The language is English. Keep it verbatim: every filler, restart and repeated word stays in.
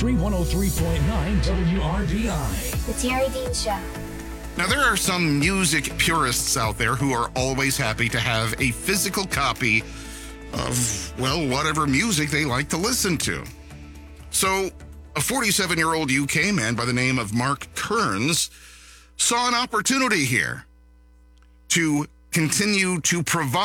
Country one oh three point nine W R D I. The Terry Dean Show. Now, there are some music purists out there who are always happy to have a physical copy of, well, whatever music they like to listen to. So, a forty-seven-year-old U K man by the name of Mark Kearns saw an opportunity here to continue to provide